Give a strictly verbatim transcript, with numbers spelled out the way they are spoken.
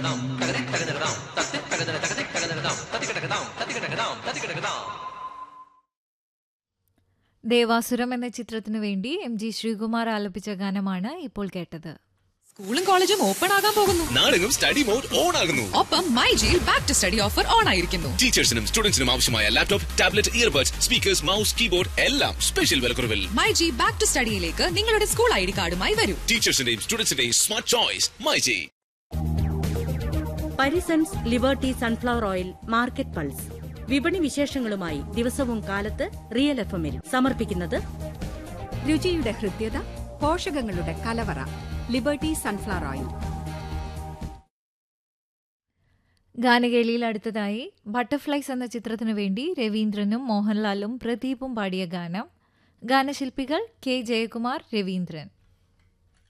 ദേവാസുരം എന്ന ചിത്രത്തിനു വേണ്ടി എം ജി ശ്രീകുമാർ ആലപിച്ച ഗാനമാണ് ഇപ്പോൾ കേട്ടത്. സ്കൂളും കോളേജും ഓപ്പൺ ആകാൻ പോകുന്നു. നാളെയും സ്റ്റഡി മോഡ് ഓൺ ആകുന്നു. ഒപ്പം മൈ ജിയിൽ back to study offer on ആയിരിക്കുന്നു. ടീച്ചേഴ്സിനും സ്റ്റുഡൻസിനും ആവശ്യമായ laptop, tablet, earbuds, speakers, mouse, keyboard എല്ലാം സ്പെഷ്യൽ വിലക്കുറവിൽ. മൈ ജി ബാക്ക് ടു സ്റ്റഡിയിലേക്ക് നിങ്ങളുടെ സ്കൂൾ ഐ ഡി കാർഡുമായി വരൂ. ടീച്ചേഴ്സിന്റെയും സ്റ്റുഡൻസിന്റെയും smart choice my G. Parisons liberty sunflower oil market pulse. വിപണി വിശേഷങ്ങളുമായി ദിവസവും കാലത്ത് റിയൽ എഫ് എമ്മിൽ സമർപ്പിക്കുന്നത് രുചിയുടെ ഹൃദ്യത, പോഷകങ്ങളുടെ കലവറ, ലിബർട്ടി സൺഫ്ലവർ ഓയിൽ. ഗാനകേളിയിൽ അടുത്തതായി ബട്ടർഫ്ലൈസ് എന്ന ചിത്രത്തിനു വേണ്ടി രവീന്ദ്രനും മോഹൻലാലും പ്രദീപും പാടിയ ഗാനം. ഗാനശില്പികൾ കെ ജയകുമാർ, രവീന്ദ്രൻ.